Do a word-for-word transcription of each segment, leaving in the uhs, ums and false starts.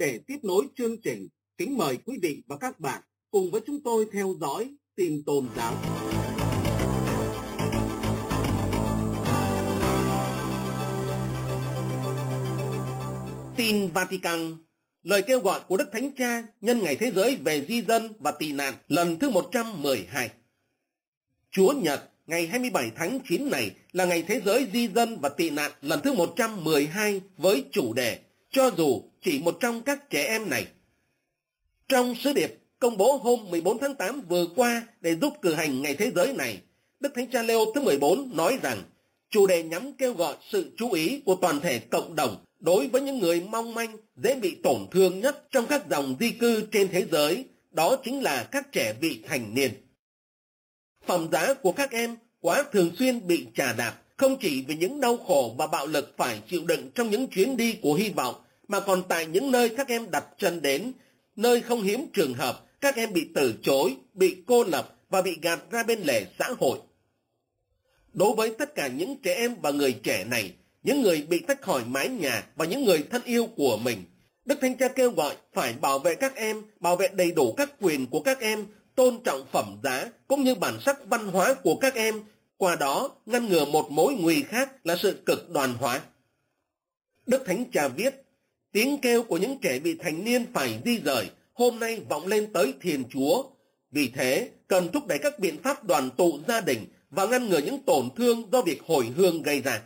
Để tiếp nối chương trình, kính mời quý vị và các bạn cùng với chúng tôi theo dõi tin tôn giáo. Tin Vatican. Lời kêu gọi của Đức Thánh Cha nhân Ngày Thế giới về di dân và tị nạn lần thứ một trăm mười hai. Chúa Nhật, ngày hai mươi bảy tháng chín này là Ngày Thế giới di dân và tị nạn lần thứ một trăm mười hai với chủ đề Cho dù chỉ một trong các trẻ em này. Trong sứ điệp công bố hôm mười bốn tháng tám vừa qua để giúp cử hành Ngày Thế giới này, Đức Thánh Cha Leo thứ mười bốn nói rằng chủ đề nhắm kêu gọi sự chú ý của toàn thể cộng đồng đối với những người mong manh, dễ bị tổn thương nhất trong các dòng di cư trên thế giới, đó chính là các trẻ vị thành niên. Phẩm giá của các em quá thường xuyên bị chà đạp, không chỉ vì những đau khổ và bạo lực phải chịu đựng trong những chuyến đi của hy vọng, mà còn tại những nơi các em đặt chân đến, nơi không hiếm trường hợp các em bị từ chối, bị cô lập và bị gạt ra bên lề xã hội. Đối với tất cả những trẻ em và người trẻ này, những người bị tách khỏi mái nhà và những người thân yêu của mình, Đức Thánh Cha kêu gọi phải bảo vệ các em, bảo vệ đầy đủ các quyền của các em, tôn trọng phẩm giá cũng như bản sắc văn hóa của các em, qua đó ngăn ngừa một mối nguy khác là sự cực đoan hóa. Đức Thánh Cha viết, tiếng kêu của những trẻ vị thành niên phải di rời hôm nay vọng lên tới Thiên Chúa. Vì thế, cần thúc đẩy các biện pháp đoàn tụ gia đình và ngăn ngừa những tổn thương do việc hồi hương gây ra.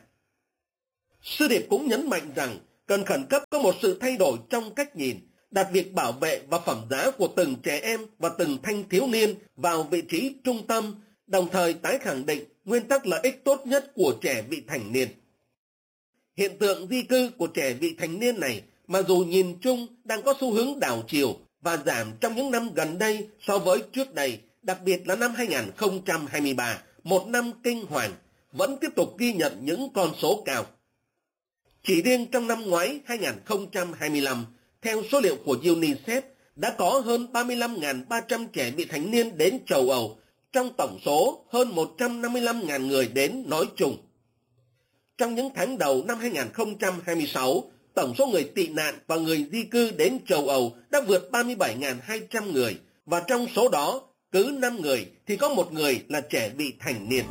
Sứ điệp cũng nhấn mạnh rằng cần khẩn cấp có một sự thay đổi trong cách nhìn, đặt việc bảo vệ và phẩm giá của từng trẻ em và từng thanh thiếu niên vào vị trí trung tâm, đồng thời tái khẳng định nguyên tắc lợi ích tốt nhất của trẻ vị thành niên. Hiện tượng di cư của trẻ vị thành niên này, mà dù nhìn chung đang có xu hướng đảo chiều và giảm trong những năm gần đây so với trước đây, đặc biệt là năm hai không hai ba, một năm kinh hoàng, vẫn tiếp tục ghi nhận những con số cao. Chỉ riêng trong năm ngoái hai không hai lăm, theo số liệu của UNICEF, đã có hơn ba mươi lăm nghìn ba trăm trẻ vị thành niên đến châu Âu, trong tổng số hơn một trăm năm mươi lăm nghìn người đến nói chung. Trong những tháng đầu năm hai không hai sáu, tổng số người tị nạn và người di cư đến châu Âu đã vượt ba mươi bảy nghìn hai trăm người, và trong số đó, cứ năm người thì có một người là trẻ vị thành niên.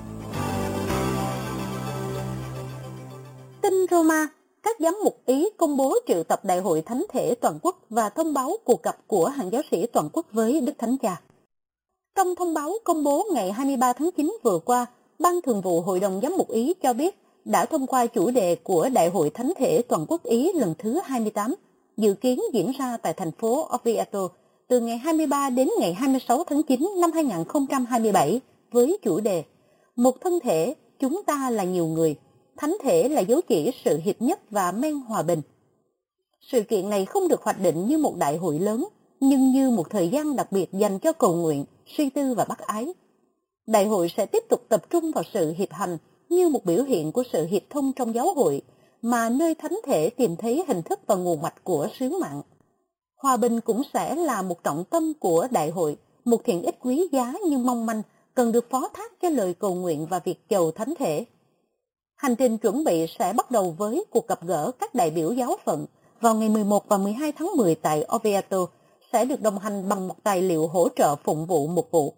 Tin Roma, các giám mục Ý công bố triệu tập Đại hội Thánh thể toàn quốc và thông báo cuộc gặp của hàng giáo sĩ toàn quốc với Đức Thánh Cha. Trong thông báo công bố ngày hai mươi ba tháng chín vừa qua, Ban Thường vụ Hội đồng Giám mục Ý cho biết đã thông qua chủ đề của Đại hội Thánh thể toàn quốc Ý lần thứ hai mươi tám, dự kiến diễn ra tại thành phố Oviedo từ ngày hai mươi ba đến ngày hai mươi sáu tháng chín năm hai không hai bảy với chủ đề Một thân thể, chúng ta là nhiều người. Thánh thể là dấu chỉ sự hiệp nhất và men hòa bình. Sự kiện này không được hoạch định như một đại hội lớn, nhưng như một thời gian đặc biệt dành cho cầu nguyện, suy tư và bác ái. Đại hội sẽ tiếp tục tập trung vào sự hiệp hành như một biểu hiện của sự hiệp thông trong giáo hội, mà nơi thánh thể tìm thấy hình thức và nguồn mạch của sứ mạng. Hòa bình cũng sẽ là một trọng tâm của đại hội, một thiện ích quý giá nhưng mong manh, cần được phó thác cho lời cầu nguyện và việc chầu thánh thể. Hành trình chuẩn bị sẽ bắt đầu với cuộc gặp gỡ các đại biểu giáo phận vào ngày mười một và mười hai tháng mười tại Oviedo, sẽ được đồng hành bằng một tài liệu hỗ trợ phụng vụ mục vụ.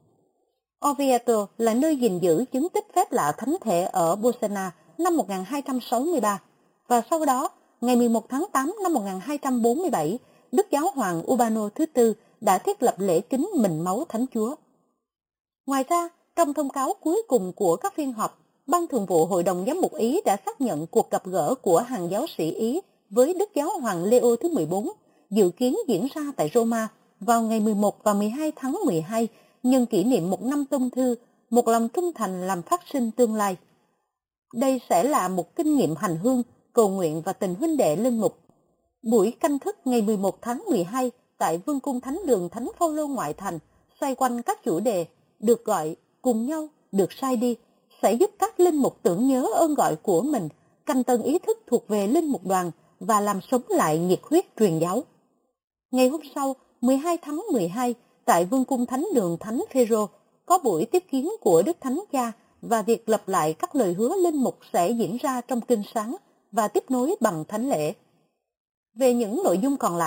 Oviedo là nơi gìn giữ chứng tích phép lạ thánh thể ở Bolsena năm một nghìn hai trăm sáu mươi ba, và sau đó, ngày mười một tháng tám năm một nghìn hai trăm bốn mươi bảy, Đức Giáo hoàng Urbano thứ tư đã thiết lập lễ kính mình máu Thánh Chúa. Ngoài ra, trong thông cáo cuối cùng của các phiên họp, Ban Thường vụ Hội đồng Giám mục Ý đã xác nhận cuộc gặp gỡ của hàng giáo sĩ Ý với Đức Giáo hoàng Leo thứ mười bốn, dự kiến diễn ra tại Roma vào ngày mười một và mười hai tháng mười hai, nhân kỷ niệm một năm tông thư, một lòng trung thành làm phát sinh tương lai. Đây sẽ là một kinh nghiệm hành hương, cầu nguyện và tình huynh đệ linh mục. Buổi canh thức ngày mười một tháng mười hai tại Vương cung Thánh đường Thánh Phaolô ngoại thành, xoay quanh các chủ đề được gọi, cùng nhau, được sai đi, sẽ giúp các linh mục tưởng nhớ ơn gọi của mình, canh tân ý thức thuộc về linh mục đoàn và làm sống lại nhiệt huyết truyền giáo. Ngày hôm sau, mười hai tháng mười hai, tại Vương cung Thánh đường Thánh Phêrô, có buổi tiếp kiến của Đức Thánh Cha và việc lặp lại các lời hứa linh mục sẽ diễn ra trong kinh sáng và tiếp nối bằng thánh lễ. Về những nội dung còn lại,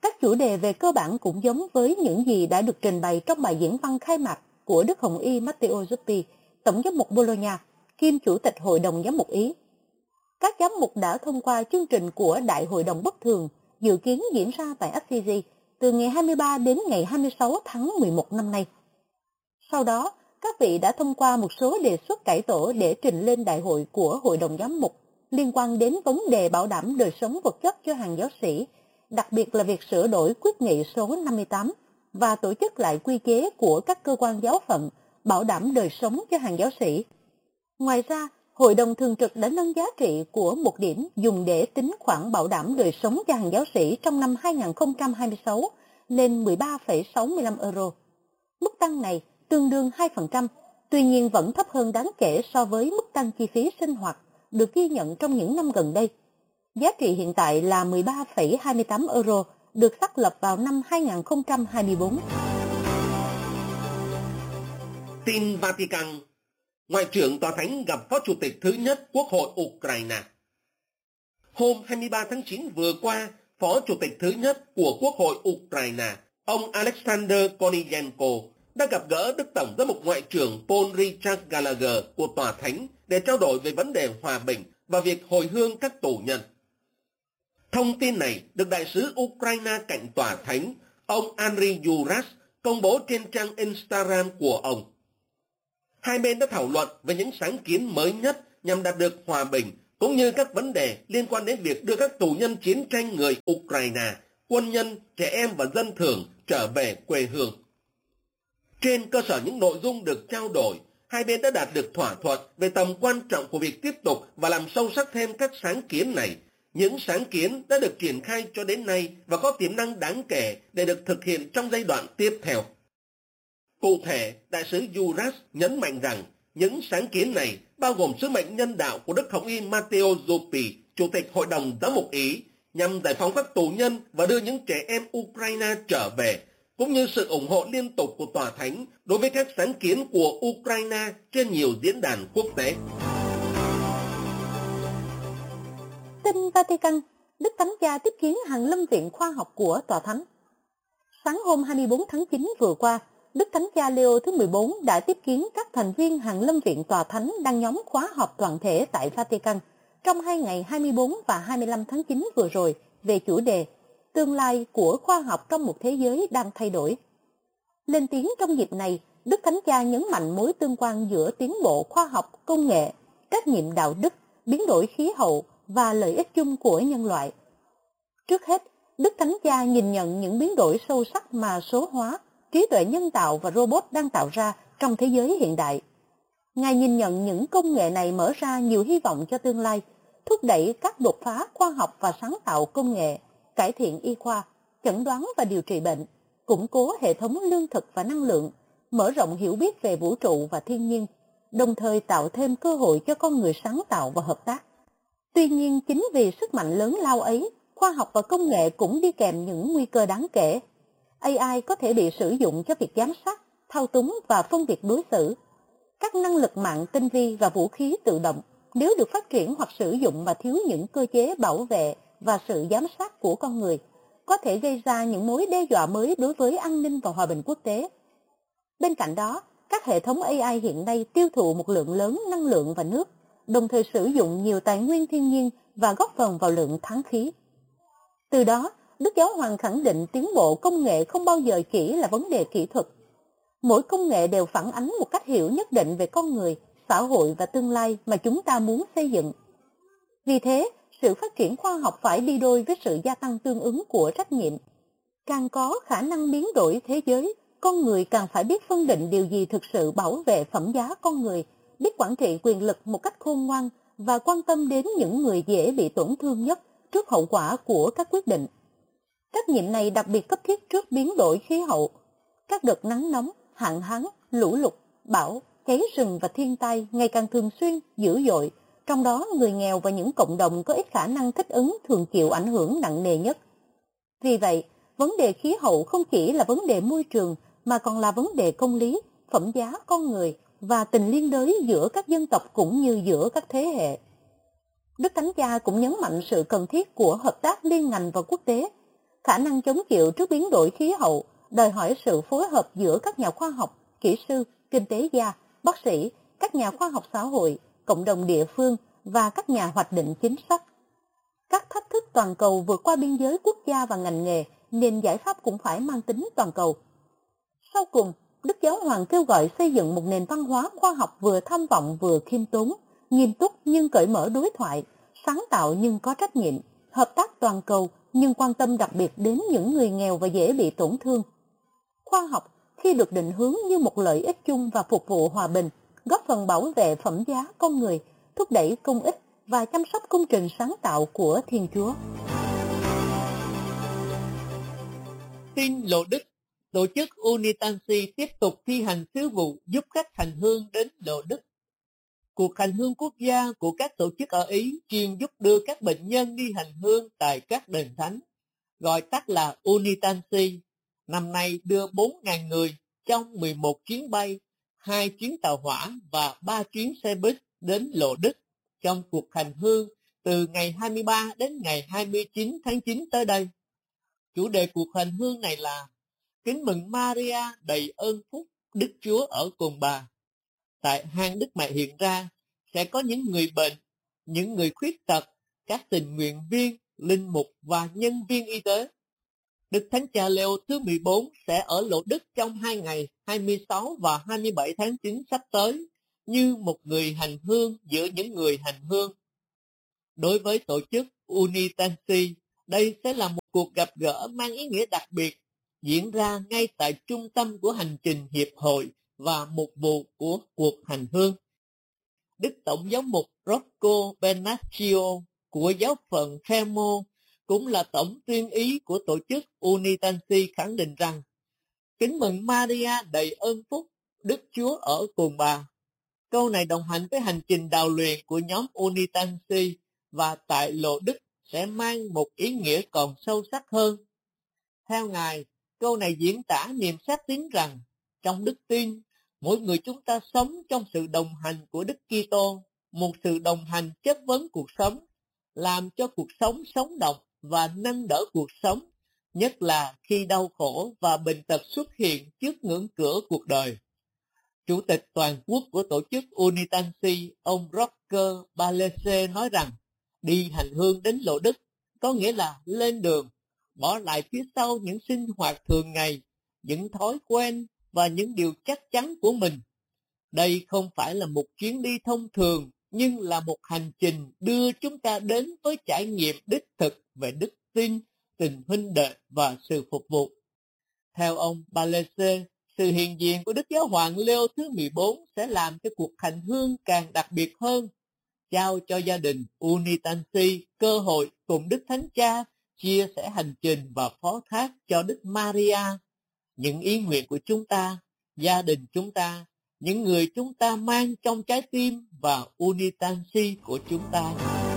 Các chủ đề về cơ bản cũng giống với những gì đã được trình bày trong bài diễn văn khai mạc của Đức Hồng Y Matteo Zuppi, Tổng giám mục Bologna, kiêm Chủ tịch Hội đồng Giám mục Ý. Các giám mục đã thông qua chương trình của Đại hội đồng bất thường dự kiến diễn ra tại Assisi từ ngày hai mươi ba đến ngày hai mươi sáu tháng mười một năm nay. Sau đó, các vị đã thông qua một số đề xuất cải tổ để trình lên đại hội của Hội đồng Giám mục liên quan đến vấn đề bảo đảm đời sống vật chất cho hàng giáo sĩ, đặc biệt là việc sửa đổi quyết nghị số năm mươi tám và tổ chức lại quy chế của các cơ quan giáo phận bảo đảm đời sống cho hàng giáo sĩ. Ngoài ra, Hội đồng Thường trực đã nâng giá trị của một điểm dùng để tính khoản bảo đảm đời sống cho hàng giáo sĩ trong năm hai nghìn không trăm hai mươi sáu lên mười ba phẩy sáu mươi lăm euro. Mức tăng này tương đương hai phần trăm, tuy nhiên vẫn thấp hơn đáng kể so với mức tăng chi phí sinh hoạt được ghi nhận trong những năm gần đây. Giá trị hiện tại là mười ba phẩy hai mươi tám euro, được xác lập vào năm hai nghìn không trăm hai mươi tư. Tin Vatican. Ngoại trưởng Tòa Thánh gặp Phó Chủ tịch thứ nhất Quốc hội Ukraine. Hôm hai mươi ba tháng chín vừa qua, Phó Chủ tịch thứ nhất của Quốc hội Ukraine, ông Alexander Kononenko, đã gặp gỡ Đức Tổng giám mục Ngoại trưởng Paul Richard Gallagher của Tòa Thánh để trao đổi về vấn đề hòa bình và việc hồi hương các tù nhân. Thông tin này được Đại sứ Ukraine cạnh Tòa Thánh, ông Andriy Yuras, công bố trên trang Instagram của ông. Hai bên đã thảo luận về những sáng kiến mới nhất nhằm đạt được hòa bình, cũng như các vấn đề liên quan đến việc đưa các tù nhân chiến tranh người Ukraine, quân nhân, trẻ em và dân thường trở về quê hương. Trên cơ sở những nội dung được trao đổi, hai bên đã đạt được thỏa thuận về tầm quan trọng của việc tiếp tục và làm sâu sắc thêm các sáng kiến này. Những sáng kiến đã được triển khai cho đến nay và có tiềm năng đáng kể để được thực hiện trong giai đoạn tiếp theo. Cụ thể, Đại sứ Yuras nhấn mạnh rằng những sáng kiến này bao gồm sứ mệnh nhân đạo của Đức Hồng Y Matteo Zuppi, Chủ tịch Hội đồng Giám mục Ý, nhằm giải phóng các tù nhân và đưa những trẻ em Ukraine trở về, cũng như sự ủng hộ liên tục của Tòa Thánh đối với các sáng kiến của Ukraine trên nhiều diễn đàn quốc tế. Tin Vatican, Đức Thánh Cha tiếp kiến Hàn Lâm Viện Khoa học của Tòa Thánh. Sáng hôm hai mươi tư tháng chín vừa qua, Đức Thánh Cha Leo thứ mười bốn đã tiếp kiến các thành viên Hàn Lâm Viện Tòa Thánh đang nhóm khóa họp toàn thể tại Vatican trong hai ngày hai mươi tư và hai mươi lăm tháng chín vừa rồi về chủ đề Tương lai của khoa học trong một thế giới đang thay đổi. Lên tiếng trong dịp này, Đức Thánh Cha nhấn mạnh mối tương quan giữa tiến bộ khoa học, công nghệ, trách nhiệm đạo đức, biến đổi khí hậu và lợi ích chung của nhân loại. Trước hết, Đức Thánh Cha nhìn nhận những biến đổi sâu sắc mà số hóa, trí tuệ nhân tạo và robot đang tạo ra trong thế giới hiện đại. Ngài nhìn nhận những công nghệ này mở ra nhiều hy vọng cho tương lai, thúc đẩy các đột phá khoa học và sáng tạo công nghệ, cải thiện y khoa, chẩn đoán và điều trị bệnh, củng cố hệ thống lương thực và năng lượng, mở rộng hiểu biết về vũ trụ và thiên nhiên, đồng thời tạo thêm cơ hội cho con người sáng tạo và hợp tác. Tuy nhiên, chính vì sức mạnh lớn lao ấy, khoa học và công nghệ cũng đi kèm những nguy cơ đáng kể. a i có thể bị sử dụng cho việc giám sát, thao túng và phân biệt đối xử. Các năng lực mạng tinh vi và vũ khí tự động, nếu được phát triển hoặc sử dụng mà thiếu những cơ chế bảo vệ và sự giám sát của con người, có thể gây ra những mối đe dọa mới đối với an ninh và hòa bình quốc tế. Bên cạnh đó, các hệ thống a i hiện nay tiêu thụ một lượng lớn năng lượng và nước, đồng thời sử dụng nhiều tài nguyên thiên nhiên và góp phần vào lượng tháng khí. Từ đó, Đức Giáo Hoàng khẳng định tiến bộ công nghệ không bao giờ chỉ là vấn đề kỹ thuật. Mỗi công nghệ đều phản ánh một cách hiểu nhất định về con người, xã hội và tương lai mà chúng ta muốn xây dựng. Vì thế, sự phát triển khoa học phải đi đôi với sự gia tăng tương ứng của trách nhiệm. Càng có khả năng biến đổi thế giới, con người càng phải biết phân định điều gì thực sự bảo vệ phẩm giá con người, biết quản trị quyền lực một cách khôn ngoan và quan tâm đến những người dễ bị tổn thương nhất trước hậu quả của các quyết định. Trách nhiệm này đặc biệt cấp thiết trước biến đổi khí hậu. Các đợt nắng nóng, hạn hán, lũ lụt, bão, cháy rừng và thiên tai ngày càng thường xuyên, dữ dội, trong đó người nghèo và những cộng đồng có ít khả năng thích ứng thường chịu ảnh hưởng nặng nề nhất. Vì vậy, vấn đề khí hậu không chỉ là vấn đề môi trường mà còn là vấn đề công lý, phẩm giá con người và tình liên đới giữa các dân tộc cũng như giữa các thế hệ. Đức Thánh Cha cũng nhấn mạnh sự cần thiết của hợp tác liên ngành và quốc tế. khả năng chống chịu trước biến đổi khí hậu đòi hỏi sự phối hợp giữa các nhà khoa học, kỹ sư, kinh tế gia, bác sĩ, các nhà khoa học xã hội, cộng đồng địa phương và các nhà hoạch định chính sách. Các thách thức toàn cầu vượt qua biên giới quốc gia và ngành nghề nên giải pháp cũng phải mang tính toàn cầu. Sau cùng, Đức Giáo Hoàng kêu gọi xây dựng một nền văn hóa khoa học vừa tham vọng vừa khiêm tốn, nghiêm túc nhưng cởi mở đối thoại, sáng tạo nhưng có trách nhiệm, hợp tác toàn cầu nhưng quan tâm đặc biệt đến những người nghèo và dễ bị tổn thương. Khoa học khi được định hướng như một lợi ích chung và phục vụ hòa bình, góp phần bảo vệ phẩm giá con người, thúc đẩy công ích và chăm sóc công trình sáng tạo của Thiên Chúa. Tin Lộ Đức, tổ chức Unitansi tiếp tục thi hành sứ vụ giúp khách hành hương đến Lộ Đức. Cuộc hành hương quốc gia của các tổ chức ở Ý chuyên giúp đưa các bệnh nhân đi hành hương tại các đền thánh, gọi tắt là Unitansi, năm nay đưa bốn nghìn người trong mười một chuyến bay, hai chuyến tàu hỏa và ba chuyến xe buýt đến Lộ Đức trong cuộc hành hương từ ngày hai mươi ba đến ngày hai mươi chín tháng chín tới đây. Chủ đề cuộc hành hương này là Kính mừng Maria đầy ơn phúc, Đức Chúa ở cùng bà. Tại hang Đức Mẹ hiện ra sẽ có những người bệnh, những người khuyết tật, các tình nguyện viên, linh mục và nhân viên y tế. Đức Thánh Cha Leo thứ mười bốn sẽ ở Lộ Đức trong hai ngày hai mươi sáu và hai mươi bảy tháng chín sắp tới, như một người hành hương giữa những người hành hương. Đối với tổ chức Unitansi, đây sẽ là một cuộc gặp gỡ mang ý nghĩa đặc biệt, diễn ra ngay tại trung tâm của hành trình hiệp hội và mục vụ của cuộc hành hương. Đức Tổng giám mục Rocco Bernaccio của giáo phận Fermo cũng là tổng tuyên ý của tổ chức Unitansi khẳng định rằng Kính mừng Maria đầy ơn phúc, Đức Chúa ở cùng bà. Câu này đồng hành với hành trình đào luyện của nhóm Unitansi và tại Lộ Đức sẽ mang một ý nghĩa còn sâu sắc hơn. Theo Ngài, câu này diễn tả niềm xác tín rằng trong đức tin, mỗi người chúng ta sống trong sự đồng hành của Đức Kitô, một sự đồng hành chất vấn cuộc sống, làm cho cuộc sống sống động và nâng đỡ cuộc sống, nhất là khi đau khổ và bệnh tật xuất hiện trước ngưỡng cửa cuộc đời. Chủ tịch toàn quốc của tổ chức Unitansi, ông Roger Balese nói rằng, đi hành hương đến Lộ Đức có nghĩa là lên đường, bỏ lại phía sau những sinh hoạt thường ngày, những thói quen và những điều chắc chắn của mình. Đây không phải là một chuyến đi thông thường, nhưng là một hành trình đưa chúng ta đến với trải nghiệm đích thực về đức tin, tình huynh đệ và sự phục vụ. Theo ông Balese, sự hiện diện của Đức Giáo hoàng Leo thứ mười bốn sẽ làm cho cuộc hành hương càng đặc biệt hơn, trao cho gia đình Unitansi cơ hội cùng Đức Thánh Cha chia sẻ hành trình và phó thác cho Đức Maria những ý nguyện của chúng ta, gia đình chúng ta, những người chúng ta mang trong trái tim và Unitansi của chúng ta.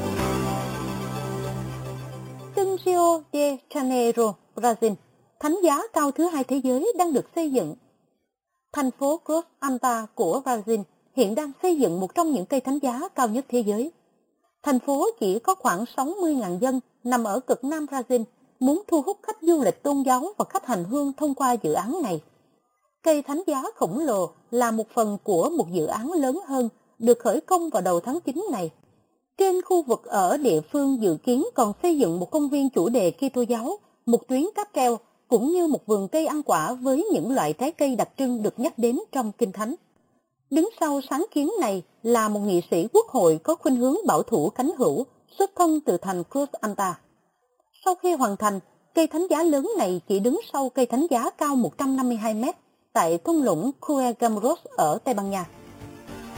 Sân Rio de Janeiro, Brazil, thánh giá cao thứ hai thế giới đang được xây dựng. Thành phố Cruz Alta của Brazil hiện đang xây dựng một trong những cây thánh giá cao nhất thế giới. Thành phố chỉ có khoảng sáu mươi nghìn dân, nằm ở cực nam Brazil, muốn thu hút khách du lịch tôn giáo và khách hành hương thông qua dự án này. Cây thánh giá khổng lồ là một phần của một dự án lớn hơn, được khởi công vào đầu tháng chín này. Trên khu vực ở địa phương dự kiến còn xây dựng một công viên chủ đề Kitô giáo, một tuyến cáp treo, cũng như một vườn cây ăn quả với những loại trái cây đặc trưng được nhắc đến trong Kinh Thánh. Đứng sau sáng kiến này là một nghị sĩ quốc hội có khuynh hướng bảo thủ cánh hữu, xuất thân từ thành Cruz Alta. Sau khi hoàn thành, cây thánh giá lớn này chỉ đứng sau cây thánh giá cao một trăm năm mươi hai mét tại thung lũng Cuegamoros ở Tây Ban Nha.